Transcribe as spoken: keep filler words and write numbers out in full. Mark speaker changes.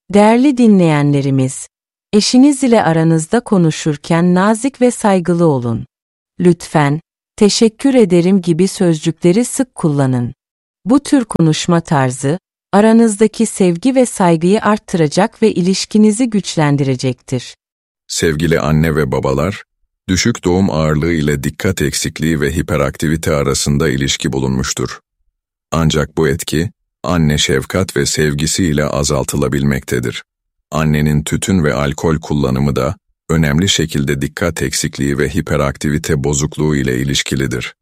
Speaker 1: Değerli dinleyenlerimiz, eşiniz ile aranızda konuşurken nazik ve saygılı olun. Lütfen, teşekkür ederim gibi sözcükleri sık kullanın. Bu tür konuşma tarzı, aranızdaki sevgi ve saygıyı arttıracak ve ilişkinizi güçlendirecektir.
Speaker 2: Sevgili anne ve babalar, düşük doğum ağırlığı ile dikkat eksikliği ve hiperaktivite arasında ilişki bulunmuştur. Ancak bu etki, anne şefkat ve sevgisi ile azaltılabilmektedir. Annenin tütün ve alkol kullanımı da önemli şekilde dikkat eksikliği ve hiperaktivite bozukluğu ile ilişkilidir.